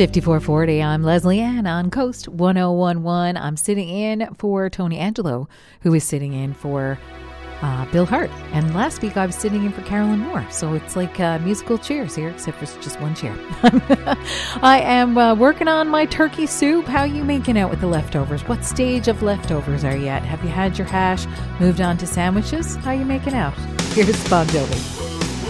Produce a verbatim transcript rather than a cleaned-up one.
fifty-four forty. I'm Leslie Ann on Coast one oh one one. I'm sitting in for Tony Angelo, who is sitting in for uh, Bill Hart. And last week I was sitting in for Carolyn Moore. So it's like uh, musical chairs here, except for just one chair. I am uh, working on my turkey soup. How are you making out with the leftovers? What stage of leftovers are you at? Have you had your hash? Moved on to sandwiches? How are you making out? Here's Bon Jovi.